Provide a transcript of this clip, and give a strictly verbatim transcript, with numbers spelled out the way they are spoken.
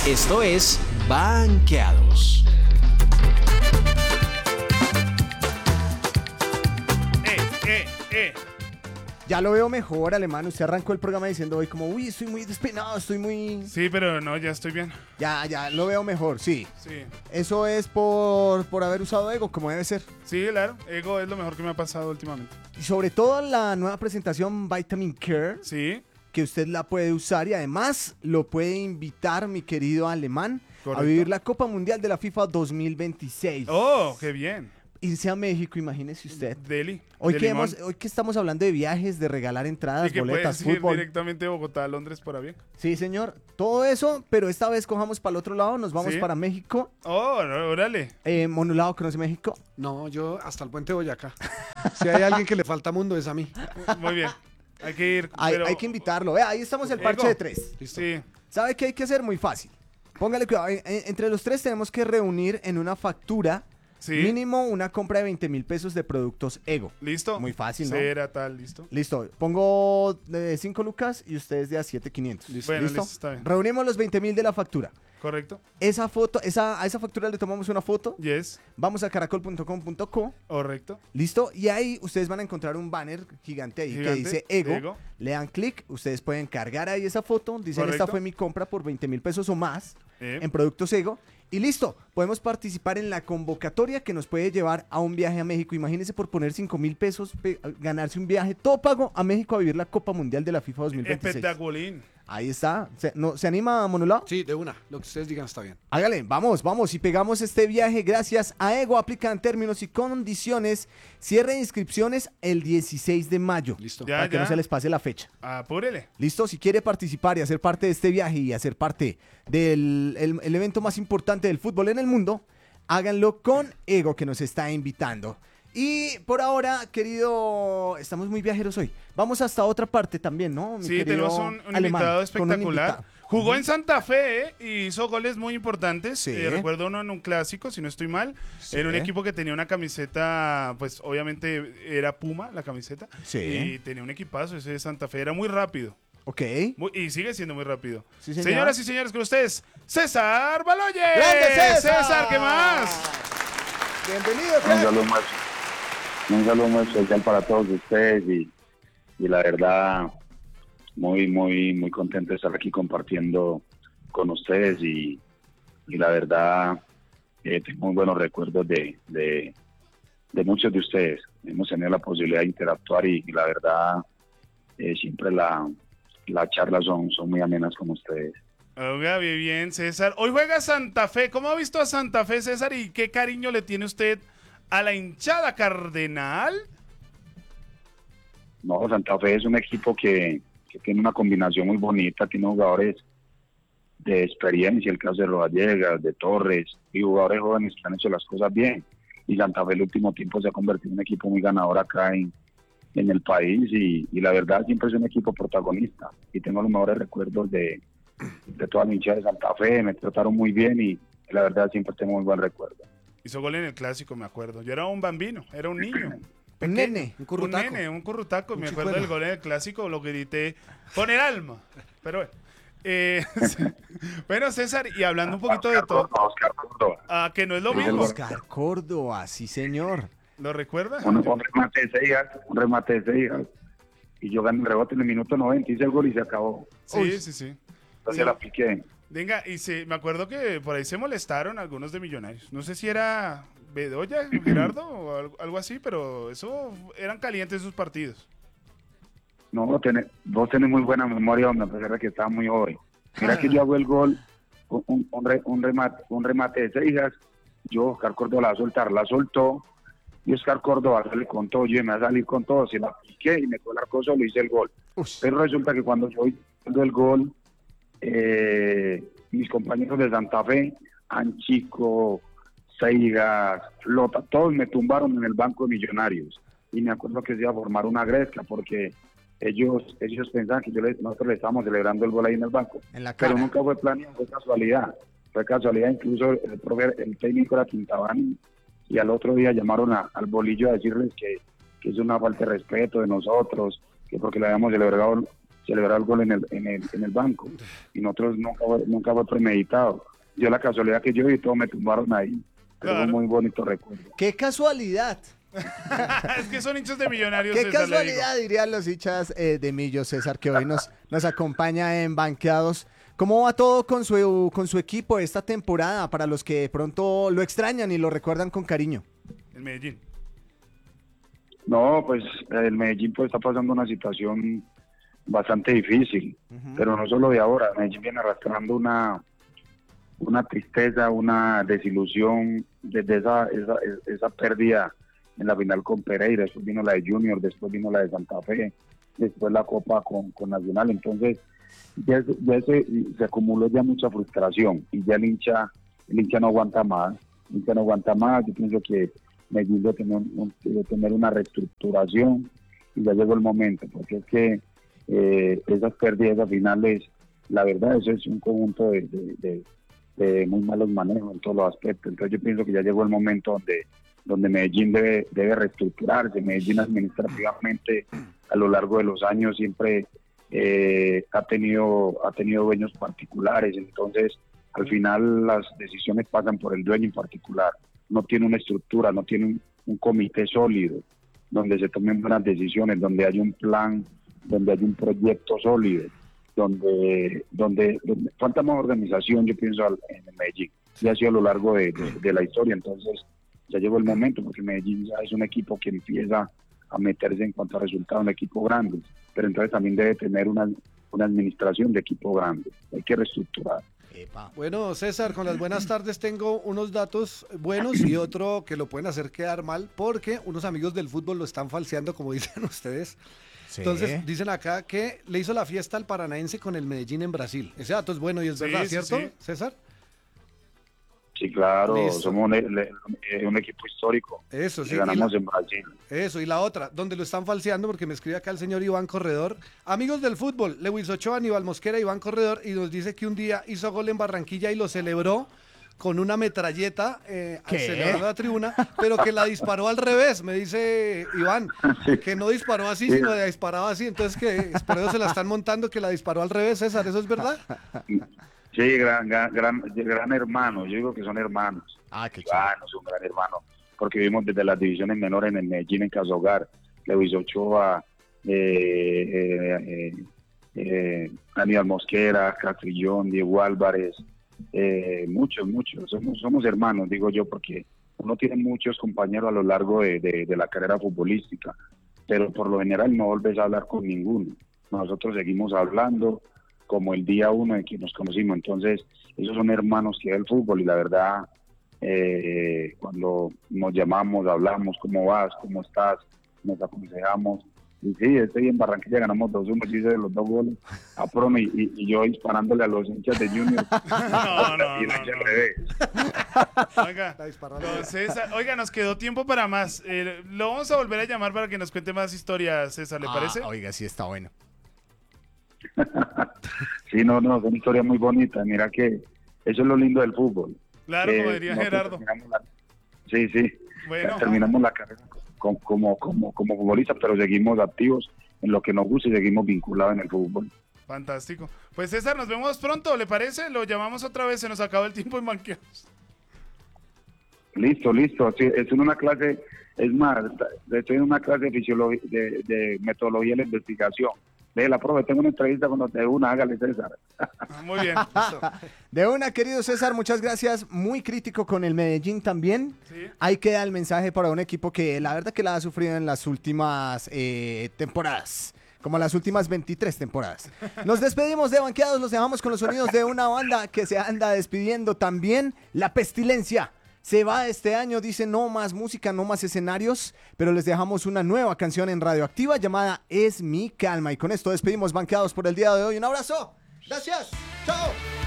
Esto es Banqueados. Eh, eh, eh. Ya lo veo mejor, Alemán. Usted arrancó el programa diciendo hoy como, uy, estoy muy despeinado, estoy muy... Sí, pero no, ya estoy bien. Ya, ya, lo veo mejor, sí. Sí. Eso es por, por haber usado Ego, como debe ser. Sí, claro. Ego es lo mejor que me ha pasado últimamente. Y sobre todo la nueva presentación Vitamin Care, Sí. que usted la puede usar y además lo puede invitar, mi querido Alemán, Correcto. a vivir la Copa Mundial de la FIFA dos mil veintiséis. Oh, qué bien. Irse a México, imagínese usted. Deli. Hoy de que, limón. hemos, hoy que estamos hablando de viajes, de regalar entradas, Y que boletas, puedes ir fútbol. directamente de Bogotá a Londres para bien. Sí, señor. Todo eso, pero esta vez cojamos para el otro lado, nos vamos Sí. para México. Oh, no, órale. Eh, Monolado, ¿conoce México? No, yo hasta el puente de Boyacá. Si hay alguien que le falta mundo, es a mí. Muy bien. Hay que ir. Hay, pero- hay que invitarlo. Vea, ahí estamos el parche Ego. de tres. Sí. ¿Sabe qué hay que hacer? Muy fácil. Póngale cuidado. En- en- Entre los tres tenemos que reunir en una factura Sí. mínimo una compra de veinte mil pesos de productos Ego. ¿Listo? Muy fácil, ¿no? Cera, tal, listo. Listo. Pongo de cinco lucas y ustedes de a siete mil quinientos. Listo. Bueno, listo, está bien. Reunimos los veinte mil de la factura. Correcto. Esa foto, esa, a esa factura le tomamos una foto. Yes. Vamos a caracol punto com punto co. Correcto. Listo, y ahí ustedes van a encontrar un banner gigante ahí que Gigante, dice Ego. Ego. Le dan clic, ustedes pueden cargar ahí esa foto. Dicen, Correcto. esta fue mi compra por veinte mil pesos o más Eh. en productos Ego. Y listo, podemos participar en la convocatoria que nos puede llevar a un viaje a México. Imagínense por poner cinco mil pesos, pe- ganarse un viaje todo pago a México a vivir la Copa Mundial de la FIFA dos mil veintiséis. Espectaculín. Ahí está. ¿Se, no, ¿se anima, Monolao? Sí, de una. Lo que ustedes digan está bien. Hágale, vamos, vamos y pegamos este viaje gracias a Ego. Aplican términos y condiciones. Cierre de inscripciones el dieciséis de mayo. Listo. Ya, para que ya. no se les pase la fecha. Apúrele. ¿Listo? Si quiere participar y hacer parte de este viaje y hacer parte del el, el evento más importante del fútbol en el mundo, háganlo con Ego que nos está invitando. Y por ahora, querido, estamos muy viajeros hoy. Vamos hasta otra parte también, ¿no? Mi Sí, querido tenemos un, un Alemán, invitado con un espectacular. invitado. Jugó en Santa Fe ¿eh? y hizo goles muy importantes. Sí. Eh, recuerdo uno en un clásico, si no estoy mal. Sí. En un equipo que tenía una camiseta, pues obviamente era Puma la camiseta. Sí. Y tenía un equipazo ese de Santa Fe. Era muy rápido. Ok. Muy- y sigue siendo muy rápido. Sí, señor. Señoras y señores, con ustedes, César Baloyes. ¡Grande César! ¿Qué más? Bienvenido, Un crack. saludo más, un saludo muy especial para todos ustedes y, y la verdad muy muy muy contento de estar aquí compartiendo con ustedes y, y la verdad eh, tengo muy buenos recuerdos de, de, de muchos de ustedes. Hemos tenido la posibilidad de interactuar y, y la verdad eh, siempre la, las charlas son, son muy amenas con ustedes. Oiga, bien, bien, César. Hoy juega Santa Fe. ¿Cómo ha visto a Santa Fe, César? ¿Y qué cariño le tiene usted a la hinchada cardenal? No, Santa Fe es un equipo que, que tiene una combinación muy bonita, tiene jugadores de experiencia, el caso de Rodallegas, de Torres, y jugadores jóvenes que han hecho las cosas bien. Y Santa Fe el último tiempo se ha convertido en un equipo muy ganador acá en, en el país y, y la verdad siempre es un equipo protagonista. Y tengo los mejores recuerdos de, de toda la hinchada de Santa Fe, me trataron muy bien y la verdad siempre tengo muy buen recuerdo. Hizo gol en el clásico, me acuerdo. Yo era un bambino, era un niño. Un nene. Un currutaco. Un nene, un currutaco. Un Me acuerdo chicuelo. del gol en el clásico, lo grité con el alma. Pero bueno. Eh, bueno, César, y hablando un poquito de todo, Oscar Córdoba. ah, que no es lo Sí, mismo. Oscar Córdoba, sí, señor. ¿Lo recuerda? Un, un remate de Seijas, un remate de Seijas. Y yo gané el rebote en el minuto noventa, hice el gol y se acabó. Sí, Uy. sí, sí. Entonces Sí. la piqué. Venga, y se, me acuerdo que por ahí se molestaron algunos de Millonarios. No sé si era Bedoya, Gerardo o algo, algo así, pero eso eran calientes esos partidos. No, vos tenés, vos tenés muy buena memoria, hombre, a pesar de que estaba muy joven. Mira que yo hago el gol, un, un, un re- un remate, un remate de Seijas, yo, Oscar Córdoba, la va a soltar, la soltó, y Oscar Córdoba sale con todo, yo me va a salir con todo, se la piqué y me quedó el arco solo, hice el gol. Ush. Pero resulta que cuando yo hice el gol, eh, mis compañeros de Santa Fe, Anchico, Seigas, Flota, todos me tumbaron en el banco de Millonarios. Y me acuerdo que se iba a formar una gresca porque ellos ellos pensaban que yo les, nosotros le estábamos celebrando el gol ahí en el banco. En la Pero cara. nunca fue planeado, fue casualidad. Fue casualidad, incluso el, profe- el técnico era Quintabani y al otro día llamaron a- al bolillo a decirles que, que es una falta de respeto de nosotros, que porque le habíamos celebrado celebrar el gol en el, en el, en el banco. Y nosotros nunca, fue- nunca fue premeditado. Yo la casualidad que yo y todos me tumbaron ahí. Pero Claro. fue un muy bonito recuerdo. ¡Qué casualidad! Es que son hinchas de Millonarios. ¡Qué César, le digo. casualidad! Dirían los hinchas eh, de Millo, César, que hoy nos, nos acompaña en Banqueados. ¿Cómo va todo con su, con su equipo esta temporada para los que de pronto lo extrañan y lo recuerdan con cariño? En Medellín. No, pues el Medellín pues está pasando una situación bastante difícil, Ujú. pero no solo de ahora. Medellín viene arrastrando una una tristeza, una desilusión desde esa, esa, esa pérdida en la final con Pereira, después vino la de Junior, después vino la de Santa Fe, después la Copa con, con Nacional. Entonces ya, se- ya se, se acumuló ya mucha frustración y ya el hincha, el hincha no aguanta más, el hincha no aguanta más. Yo pienso que Medellín debe tener, un- debe tener una reestructuración y ya llegó el momento, porque es que eh, esas pérdidas, esas finales, la verdad eso es un conjunto de, de- de- de muy malos manejos en todos los aspectos. Entonces yo pienso que ya llegó el momento donde donde Medellín debe debe reestructurarse. Medellín administrativamente a lo largo de los años siempre eh, ha tenido ha tenido dueños particulares, entonces al final las decisiones pasan por el dueño en particular. No tiene una estructura, no tiene un, un comité sólido donde se tomen buenas decisiones, donde hay un plan, donde hay un proyecto sólido, donde donde, donde falta más organización, yo pienso, al- en el Medellín. Y ha sido a lo largo de, de- de la historia. Entonces ya llegó el momento, porque Medellín ya es un equipo que empieza a meterse en cuanto a resultados, un equipo grande, pero entonces también debe tener una, una administración de equipo grande. Hay que reestructurar. Epa. Bueno, César, con las buenas tardes tengo unos datos buenos y otro que lo pueden hacer quedar mal porque unos amigos del fútbol lo están falseando, como dicen ustedes. Sí. Entonces, dicen acá que le hizo la fiesta al Paranaense con el Medellín en Brasil. Ese dato es bueno y es Sí, verdad, sí, ¿cierto, sí. César? Sí, claro, Listo. somos un, le- eh, un equipo histórico. Eso, sí. que y la- ganamos en Brasil. Eso, y la otra, donde lo están falseando, porque me escribe acá el señor Iván Corredor. Amigos del fútbol, Lewis Ochoa, Aníbal Mosquera, Iván Corredor, y nos dice que un día hizo gol en Barranquilla y lo celebró con una metralleta, eh, ¿Qué? celebrando la tribuna, pero que la disparó al revés, me dice Iván, que no disparó así, Sí. sino que disparaba así, entonces que es por eso se la están montando, que la disparó al revés, César, ¿eso es verdad? Sí, gran, gran, gran, gran hermano. Yo digo que son hermanos. Ah, qué chévere. Iván es un gran hermano, porque vivimos desde las divisiones menores en el Medellín, en Casogar, Lewis Ochoa, eh, eh, eh, eh, Aníbal Mosquera, Castrillón, Diego Álvarez, eh, muchos, muchos. Somos, somos hermanos, digo yo, porque uno tiene muchos compañeros a lo largo de, de- de la carrera futbolística, pero por lo general no volvés a hablar con ninguno. Nosotros seguimos hablando como el día uno en que nos conocimos. Entonces, esos son hermanos que hay el fútbol y la verdad, eh, cuando nos llamamos, hablamos, ¿cómo vas? ¿Cómo estás? Nos aconsejamos. Y sí, estoy en Barranquilla, ganamos dos uno, hice de los dos goles a prono y, y- y yo disparándole a los hinchas de Junior. No, no, y no, al no. revés. Oiga, La disparó al don revés. César, oiga, nos quedó tiempo para más. Eh, lo vamos a volver a llamar para que nos cuente más historias, César, ¿le Ah, parece? oiga, sí está bueno. Sí, no, no, son historias muy bonitas. Mira que eso es lo lindo del fútbol. Claro, Eh, como diría nosotros Gerardo. terminamos la- Sí, sí. Bueno. Terminamos la carrera como, como, como, como futbolistas, pero seguimos activos en lo que nos gusta y seguimos vinculados en el fútbol. Fantástico. Pues César, nos vemos pronto, ¿le parece? Lo llamamos otra vez, se nos acabó el tiempo en banqueos. Listo, listo. Sí, es en una clase, es más, estoy en una clase de, fisiología, de, de metodología de la investigación. De la profe, tengo una entrevista con de una, hágale César. Ah, muy bien. De una, querido César, muchas gracias. Muy crítico con el Medellín también. Sí. Ahí queda el mensaje para un equipo que la verdad que la ha sufrido en las últimas eh, temporadas. Como las últimas veintitrés temporadas. Nos despedimos de Banqueados, los dejamos con los sonidos de una banda que se anda despidiendo también. La Pestilencia. Se va este año, dice no más música, no más escenarios, pero les dejamos una nueva canción en Radioactiva llamada Es mi calma. Y con esto despedimos Banqueados por el día de hoy. Un abrazo. Gracias. Chao.